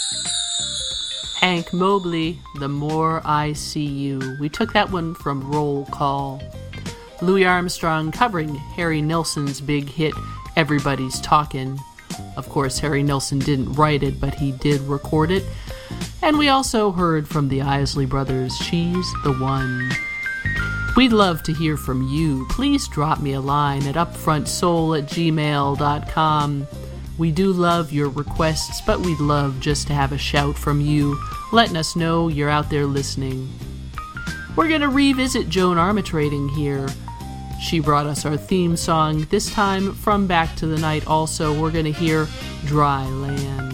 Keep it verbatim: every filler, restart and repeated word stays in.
Hank Mobley, The More I See You. We took that one from Roll Call. Louis Armstrong covering Harry Nilsson's big hit, Everybody's Talkin'. Of course, Harry Nilsson didn't write it, but he did record it. And we also heard from the Isley Brothers, She's the One. We'd love to hear from you. Please drop me a line at upfrontsoul at gmail dot com. We do love your requests, but we'd love just to have a shout from you, letting us know you're out there listening. We're going to revisit Joan Armatrading here. She brought us our theme song, this time from Back to the Night also. We're going to hear Dry Land.